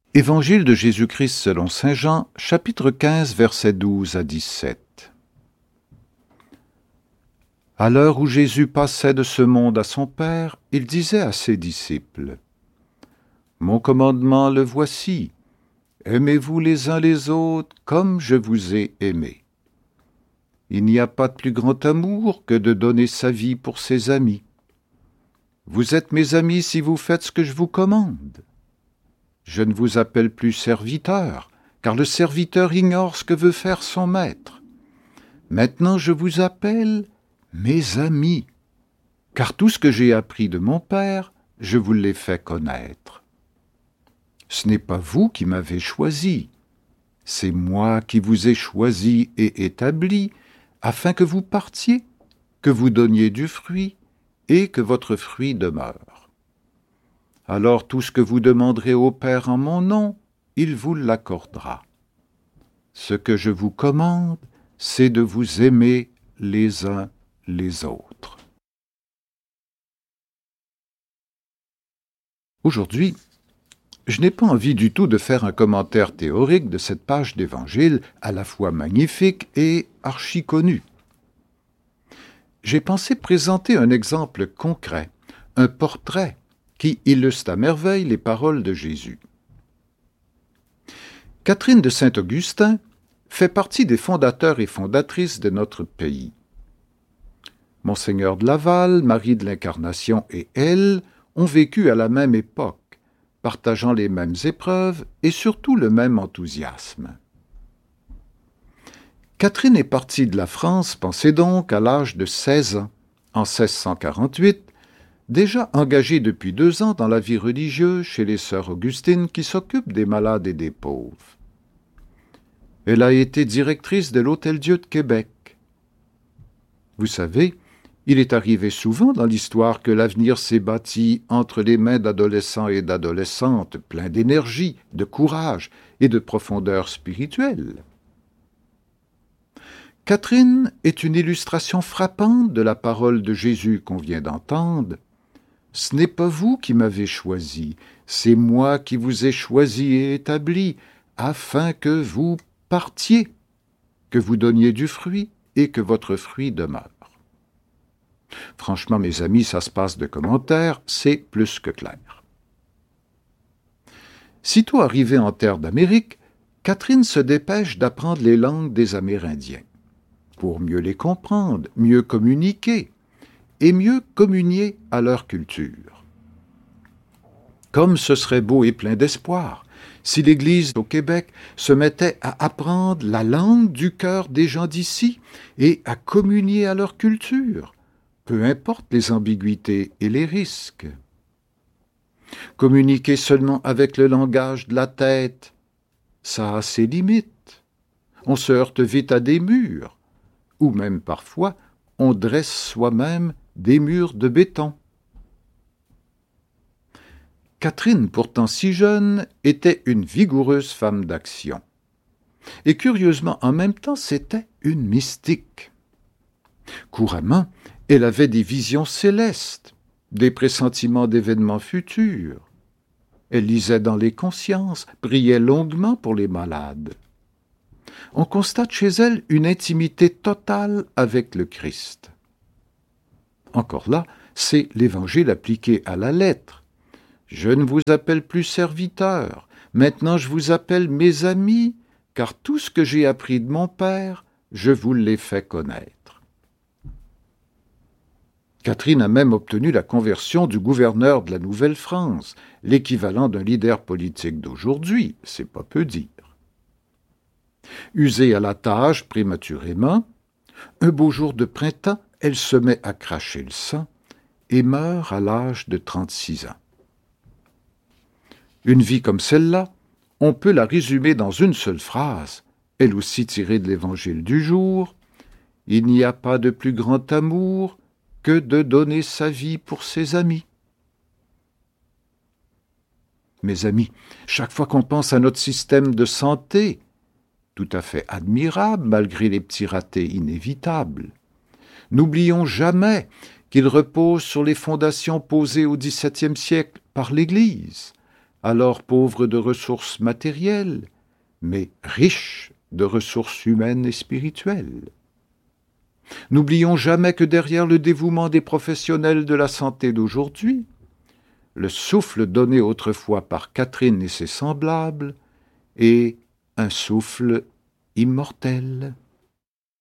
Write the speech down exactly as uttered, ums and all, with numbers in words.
Évangile de Jésus-Christ selon saint Jean, chapitre quinze, versets douze à dix-sept. À l'heure où Jésus passait de ce monde à son Père, il disait à ses disciples : « Mon commandement le voici, aimez-vous les uns les autres comme je vous ai aimés. Il n'y a pas de plus grand amour que de donner sa vie pour ses amis. Vous êtes mes amis si vous faites ce que je vous commande. Je ne vous appelle plus serviteur, car le serviteur ignore ce que veut faire son maître. Maintenant je vous appelle mes amis, car tout ce que j'ai appris de mon Père, je vous l'ai fait connaître. Ce n'est pas vous qui m'avez choisi, c'est moi qui vous ai choisi et établi, afin que vous partiez, que vous donniez du fruit, et que votre fruit demeure. Alors tout ce que vous demanderez au Père en mon nom, il vous l'accordera. Ce que je vous commande, c'est de vous aimer les uns les autres. » Aujourd'hui, je n'ai pas envie du tout de faire un commentaire théorique de cette page d'Évangile à la fois magnifique et archi-connue. J'ai pensé présenter un exemple concret, un portrait qui illustre à merveille les paroles de Jésus. Catherine de Saint-Augustin fait partie des fondateurs et fondatrices de notre pays. Monseigneur de Laval, Marie de l'Incarnation et elle ont vécu à la même époque, partageant les mêmes épreuves et surtout le même enthousiasme. Catherine est partie de la France, pensez donc, à l'âge de seize ans, en seize cent quarante-huit, déjà engagée depuis deux ans dans la vie religieuse chez les sœurs Augustines qui s'occupent des malades et des pauvres. Elle a été directrice de l'Hôtel-Dieu de Québec. Vous savez, il est arrivé souvent dans l'histoire que l'avenir s'est bâti entre les mains d'adolescents et d'adolescentes pleins d'énergie, de courage et de profondeur spirituelle. Catherine est une illustration frappante de la parole de Jésus qu'on vient d'entendre. « Ce n'est pas vous qui m'avez choisi, c'est moi qui vous ai choisi et établi, afin que vous partiez, que vous donniez du fruit et que votre fruit demeure. » Franchement, mes amis, ça se passe de commentaires, c'est plus que clair. Sitôt arrivée en terre d'Amérique, Catherine se dépêche d'apprendre les langues des Amérindiens, pour mieux les comprendre, mieux communiquer, et mieux communier à leur culture. Comme ce serait beau et plein d'espoir si l'Église au Québec se mettait à apprendre la langue du cœur des gens d'ici et à communier à leur culture, peu importe les ambiguïtés et les risques. Communiquer seulement avec le langage de la tête, ça a ses limites. On se heurte vite à des murs, ou même parfois on dresse soi-même des murs de béton. Catherine, pourtant si jeune, était une vigoureuse femme d'action. Et curieusement, en même temps, c'était une mystique. Couramment, elle avait des visions célestes, des pressentiments d'événements futurs. Elle lisait dans les consciences, priait longuement pour les malades. On constate chez elle une intimité totale avec le Christ. Encore là, c'est l'Évangile appliqué à la lettre. Je ne vous appelle plus serviteur, maintenant je vous appelle mes amis, car tout ce que j'ai appris de mon Père, je vous l'ai fait connaître. Catherine a même obtenu la conversion du gouverneur de la Nouvelle-France, l'équivalent d'un leader politique d'aujourd'hui, c'est pas peu dire. Usée à la tâche prématurément, un beau jour de printemps, elle se met à cracher le sang et meurt à l'âge de trente-six ans. Une vie comme celle-là, on peut la résumer dans une seule phrase, elle aussi tirée de l'Évangile du jour. « Il n'y a pas de plus grand amour que de donner sa vie pour ses amis. » Mes amis, chaque fois qu'on pense à notre système de santé, tout à fait admirable malgré les petits ratés inévitables, n'oublions jamais qu'il repose sur les fondations posées au dix-septième siècle par l'Église, alors pauvre de ressources matérielles, mais riche de ressources humaines et spirituelles. N'oublions jamais que derrière le dévouement des professionnels de la santé d'aujourd'hui, le souffle donné autrefois par Catherine et ses semblables est un souffle immortel.